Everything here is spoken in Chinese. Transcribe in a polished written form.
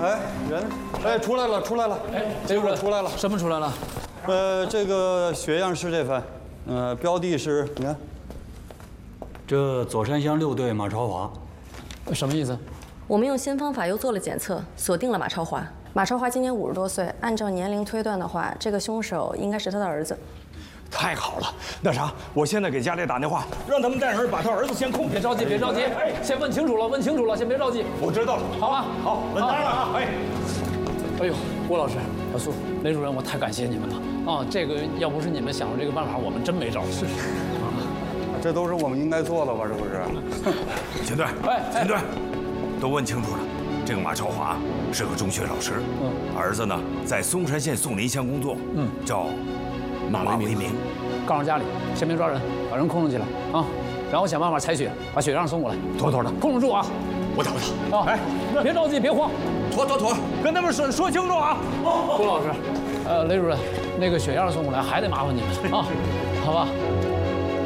哎，人，哎，出来了，出来了，哎，结果出来了， 什么出来了？ 这个血样是这份，标的是，你看， 这左山乡6队马超华， 什么意思？ 我们用新方法又做了检测，锁定了马超华。马超华今年50多岁，按照年龄推断的话，这个凶手应该是他的儿子。 太好了，那啥，我现在给家里打电话，让他们带人把他儿子先控制。 别着急，别着急，先问清楚了，问清楚了，先别着急。 我知道了， 好吧？ 好，稳当了啊！ 哎呦，郭老师、老苏、雷主任，我太感谢你们了啊！这个要不是你们想出这个办法，我们真没招。是。 这都是我们应该做的吧？这不是？ 秦队，秦队，都问清楚了。这个马超华是个中学老师，儿子呢在松山县宋林乡工作，叫马为民。 告诉家里，先别抓人，把人控制起来啊！然后想办法采血，把血样送过来， 妥妥的， 控制住啊！ 我打他。 哎，别着急，别慌， 妥，跟他们说清楚啊！ 郭老师，雷主任，那个血样送过来还得麻烦你们啊，好吧？